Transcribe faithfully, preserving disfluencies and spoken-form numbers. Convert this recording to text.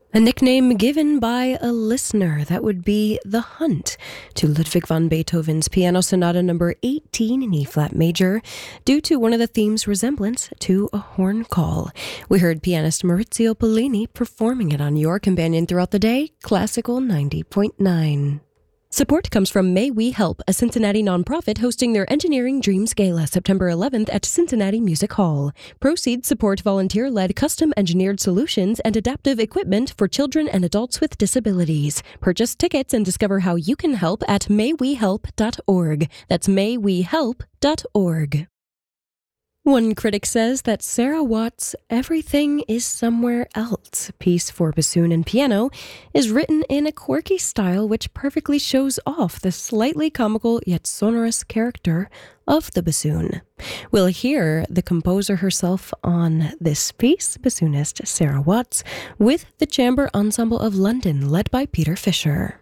A nickname given by a listener, that would be The Hunt, to Ludwig van Beethoven's Piano Sonata number eighteen in E-flat major, due to one of the themes' resemblance to a horn call. We heard pianist Maurizio Pollini performing it on your companion throughout the day, Classical ninety point nine. Support comes from May We Help, a Cincinnati nonprofit hosting their Engineering Dreams Gala September eleventh at Cincinnati Music Hall. Proceeds support volunteer-led custom-engineered solutions and adaptive equipment for children and adults with disabilities. Purchase tickets and discover how you can help at may we help dot org. That's may we help dot org. One critic says that Sarah Watt's Everything is Somewhere Else piece for bassoon and piano is written in a quirky style which perfectly shows off the slightly comical yet sonorous character of the bassoon. We'll hear the composer herself on this piece, bassoonist Sarah Watts, with the Chamber Ensemble of London led by Peter Fisher.